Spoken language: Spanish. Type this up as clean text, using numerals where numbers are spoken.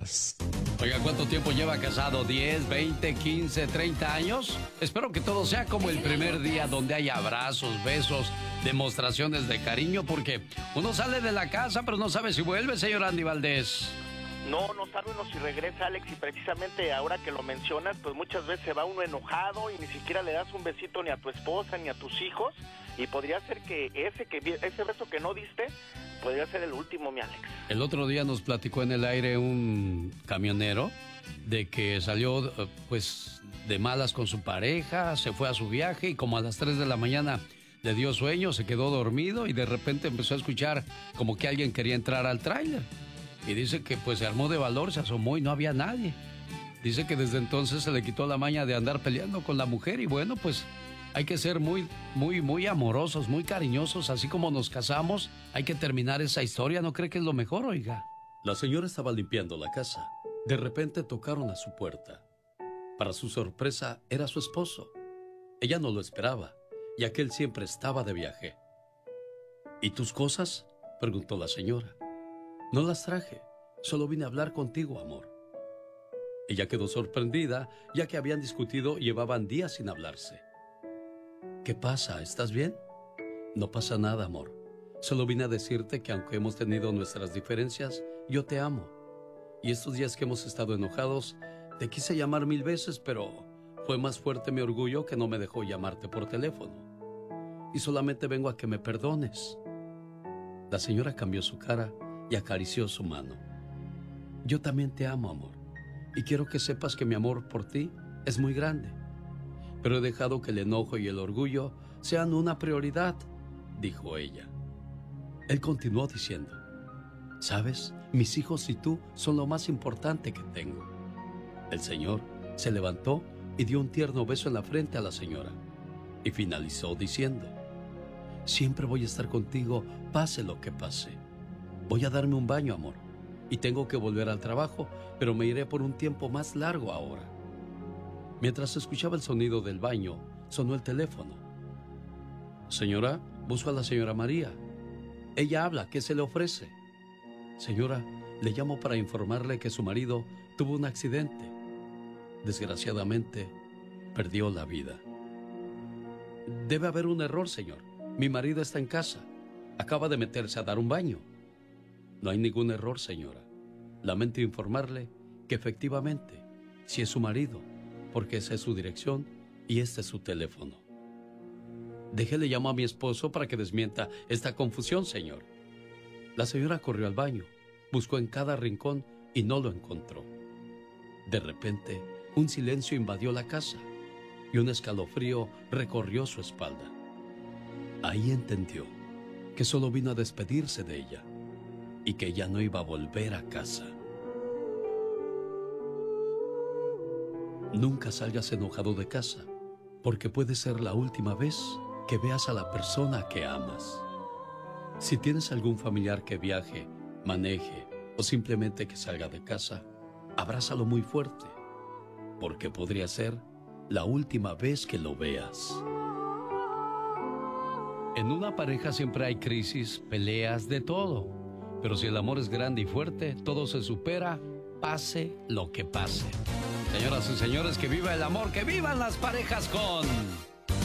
más. Oiga, ¿cuánto tiempo lleva casado? ¿10, 20, 15, 30 años? Espero que todo sea como el primer día, donde hay abrazos, besos, demostraciones de cariño, porque uno sale de la casa, pero no sabe si vuelve, señor Andy Valdés. No sabe uno si regresa, Alex, y precisamente ahora que lo mencionas, pues muchas veces se va uno enojado y ni siquiera le das un besito ni a tu esposa ni a tus hijos, y podría ser que ese beso que no diste podría ser el último, mi Alex. El otro día nos platicó en el aire un camionero de que salió pues de malas con su pareja, se fue a su viaje y como a las 3 de la mañana le dio sueño, se quedó dormido y de repente empezó a escuchar como que alguien quería entrar al tráiler. Y dice que pues se armó de valor, se asomó y no había nadie. Dice que desde entonces se le quitó la maña de andar peleando con la mujer y bueno, pues hay que ser muy amorosos, muy cariñosos, así como nos casamos, hay que terminar esa historia, ¿no cree que es lo mejor, oiga? La señora estaba limpiando la casa. De repente tocaron a su puerta. Para su sorpresa, era su esposo. Ella no lo esperaba, ya que él siempre estaba de viaje. ¿Y tus cosas?, preguntó la señora. No las traje, solo vine a hablar contigo, amor. Ella quedó sorprendida, ya que habían discutido y llevaban días sin hablarse. ¿Qué pasa? ¿Estás bien? No pasa nada, amor. Solo vine a decirte que aunque hemos tenido nuestras diferencias, yo te amo. Y estos días que hemos estado enojados, te quise llamar 1000 veces, pero fue más fuerte mi orgullo que no me dejó llamarte por teléfono. Y solamente vengo a que me perdones. La señora cambió su cara y acarició su mano. Yo también te amo, amor, y quiero que sepas que mi amor por ti es muy grande. Pero he dejado que el enojo y el orgullo sean una prioridad, dijo ella. Él continuó diciendo, ¿sabes? Mis hijos y tú son lo más importante que tengo. El señor se levantó y dio un tierno beso en la frente a la señora, y finalizó diciendo, siempre voy a estar contigo, pase lo que pase. Voy a darme un baño, amor, y tengo que volver al trabajo, pero me iré por un tiempo más largo ahora. Mientras escuchaba el sonido del baño, sonó el teléfono. Señora, busco a la señora María. Ella habla, ¿qué se le ofrece? Señora, le llamo para informarle que su marido tuvo un accidente. Desgraciadamente, perdió la vida. Debe haber un error, señor. Mi marido está en casa. Acaba de meterse a dar un baño. No hay ningún error, señora. Lamento informarle que efectivamente, sí es su marido, porque esa es su dirección y este es su teléfono. Déjele llamo a mi esposo para que desmienta esta confusión, señor. La señora corrió al baño, buscó en cada rincón y no lo encontró. De repente, un silencio invadió la casa y un escalofrío recorrió su espalda. Ahí entendió que solo vino a despedirse de ella y que ya no iba a volver a casa. Nunca salgas enojado de casa, porque puede ser la última vez que veas a la persona que amas. Si tienes algún familiar que viaje, maneje o simplemente que salga de casa, abrázalo muy fuerte, porque podría ser la última vez que lo veas. En una pareja siempre hay crisis, peleas, de todo. Pero si el amor es grande y fuerte, todo se supera, pase lo que pase. Señoras y señores, que viva el amor, que vivan las parejas con